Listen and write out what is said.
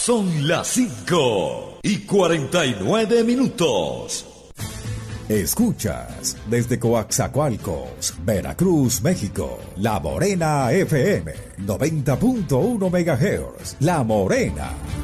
Son las 5:49. Escuchas desde Coaxacualcos, Veracruz, México, La Morena FM, 90.1 MHz. La Morena.